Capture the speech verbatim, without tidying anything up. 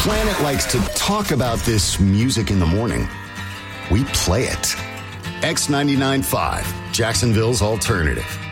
planet likes to talk about this music in the morning, we play it. X ninety-nine point five, Jacksonville's alternative.